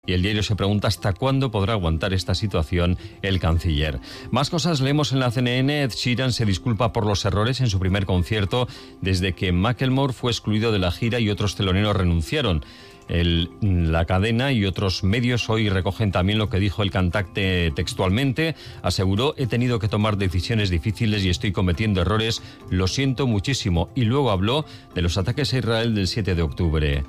Y el diario se pregunta hasta cuándo podrá aguantar esta situación el canciller. Más cosas leemos en la CNN. Ed Sheeran se disculpa por los errores en su primer concierto desde que Macklemore fue excluido de la gira y otros teloneros renunciaron. La cadena y otros medios hoy recogen también lo que dijo el cantante textualmente. Aseguró: he tenido que tomar decisiones difíciles y estoy cometiendo errores, lo siento muchísimo. Y luego habló de los ataques a Israel del 7 de octubre.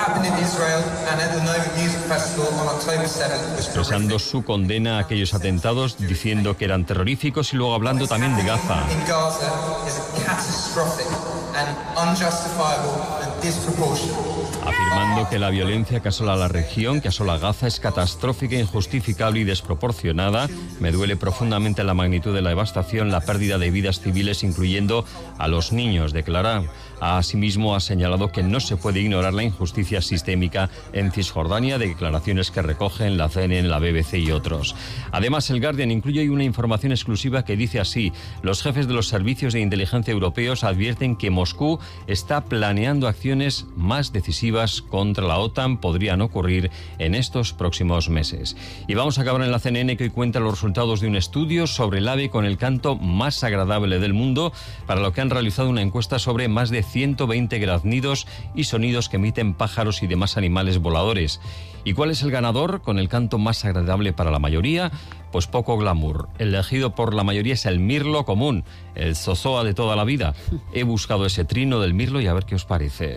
Expresando su condena a aquellos atentados, diciendo que eran terroríficos, y luego hablando también de Gaza. Afirmando que la violencia que asola la región, que asola Gaza, es catastrófica, injustificable y desproporcionada. Me duele profundamente la magnitud de la devastación, la pérdida de vidas civiles, incluyendo a los niños, declara. Asimismo, ha señalado que no se puede ignorar la injusticia sistémica en Cisjordania, declaraciones que recogen la CNN, la BBC y otros. Además, el Guardian incluye hoy una información exclusiva que dice así: los jefes de los servicios de inteligencia europeos advierten que Moscú está planeando acciones más decisivas contra la OTAN. Podrían ocurrir en estos próximos meses. Y vamos a acabar en la CNN, que hoy cuenta los resultados de un estudio sobre el ave con el canto más agradable del mundo, para lo que han realizado una encuesta sobre más de 120 graznidos y sonidos que emiten pájaros y demás animales voladores. ¿Y cuál es el ganador con el canto más agradable para la mayoría? Pues poco glamour. El elegido por la mayoría es el mirlo común, el zozoa de toda la vida. He buscado ese trino del mirlo y a ver qué os parece.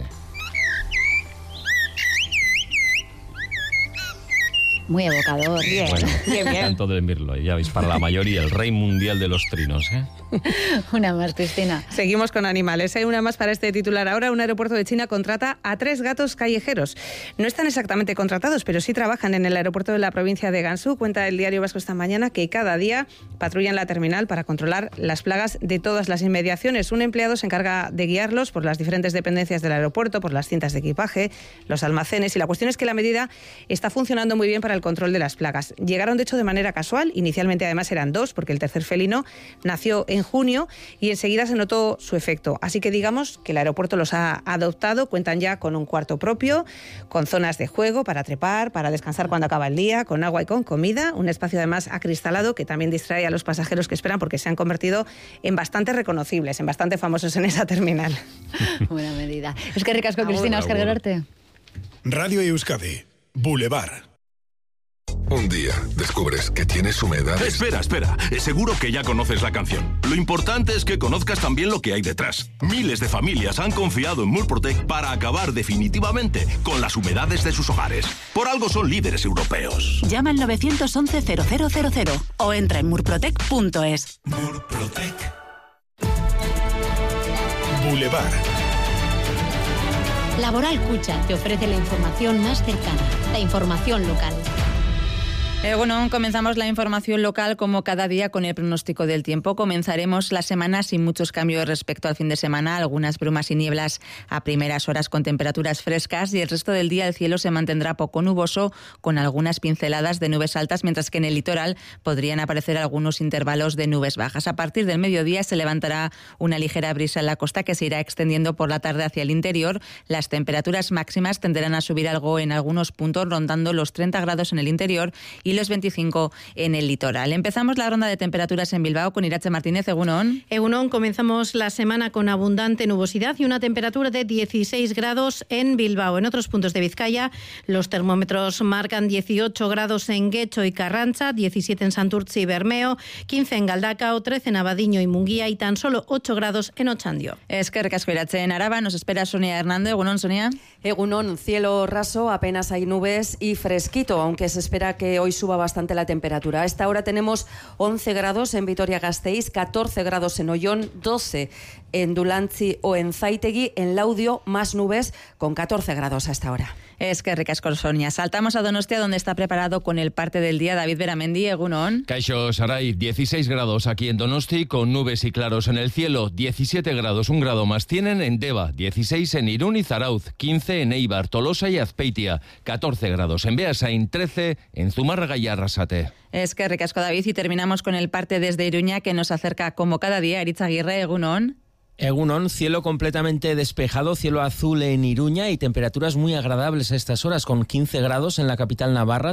Muy evocador. Bien, Bueno, bien. el canto del mirlo, ya veis, para la mayoría, el rey mundial de los trinos, ¿eh? Una más, Cristina. Seguimos con animales. Hay una más para este titular. Ahora un aeropuerto de China contrata a 3 gatos callejeros. No están exactamente contratados, pero sí trabajan en el aeropuerto de la provincia de Gansu. Cuenta el Diario Vasco esta mañana que cada día patrullan la terminal para controlar las plagas de todas las inmediaciones. Un empleado se encarga de guiarlos por las diferentes dependencias del aeropuerto, por las cintas de equipaje, los almacenes, y la cuestión es que la medida está funcionando muy bien para el control de las plagas. Llegaron, de hecho, de manera casual. Inicialmente, además, eran 2, porque el tercer felino nació en junio y enseguida se notó su efecto. Así que digamos que el aeropuerto los ha adoptado. Cuentan ya con un cuarto propio, con zonas de juego para trepar, para descansar cuando acaba el día, con agua y con comida. Un espacio además acristalado que también distrae a los pasajeros que esperan, porque se han convertido en bastante reconocibles, en bastante famosos en esa terminal. Buena medida. Es que ricasco, Cristina, Óscar Gerarte. Radio Euskadi, Boulevard. Un día descubres que tienes humedades. Espera. Seguro que ya conoces la canción. Lo importante es que conozcas también lo que hay detrás. Miles de familias han confiado en Murprotec para acabar definitivamente con las humedades de sus hogares. Por algo son líderes europeos. Llama al 911-0000 o entra en murprotec.es. Murprotec. Boulevard. Laboral Cucha te ofrece la información más cercana, la información local. Bueno, comenzamos la información local como cada día con el pronóstico del tiempo. Comenzaremos la semana sin muchos cambios respecto al fin de semana, algunas brumas y nieblas a primeras horas con temperaturas frescas, y el resto del día el cielo se mantendrá poco nuboso con algunas pinceladas de nubes altas, mientras que en el litoral podrían aparecer algunos intervalos de nubes bajas. A partir del mediodía se levantará una ligera brisa en la costa que se irá extendiendo por la tarde hacia el interior. Las temperaturas máximas tenderán a subir algo en algunos puntos, rondando los 30 grados en el interior y los 25 en el litoral. Empezamos la ronda de temperaturas en Bilbao con Iratxe Martínez. Egunon. Egunon, comenzamos la semana con abundante nubosidad y una temperatura de 16 grados en Bilbao. En otros puntos de Vizcaya, los termómetros marcan 18 grados en Guecho y Carranza, 17 en Santurtzi y Bermeo, 15 en Galdakao, 13 en Abadiño y Munguía y tan solo 8 grados en Otxandio. Eskerrik asko, Iratxe. En Araba nos espera Sonia Hernández. Egunon, Sonia. Egunon, cielo raso, apenas hay nubes y fresquito, aunque se espera que hoy suba bastante la temperatura. A esta hora tenemos 11 grados en Vitoria-Gasteiz, 14 grados en Ollón, 12 en Dulantzi o en Zaitegui. En Laudio, más nubes con 14 grados a esta hora. Eskerrik asko, Sonia. Saltamos a Donostia, donde está preparado con el parte del día David Beramendi. Egunon. Kaixo, Saray, 16 grados aquí en Donosti, con nubes y claros en el cielo. 17 grados, un grado más tienen en Deva. 16 en Irún y Zarauz. 15 en Eibar, Tolosa y Azpeitia. 14 grados en Beasain. 13 en Zumárraga y Arrasate. Eskerrik asko, David. Y terminamos con el parte desde Iruña, que nos acerca como cada día Eritz Aguirre. Egunon. Egunon, cielo completamente despejado, cielo azul en Iruña y temperaturas muy agradables a estas horas, con 15 grados en la capital navarra,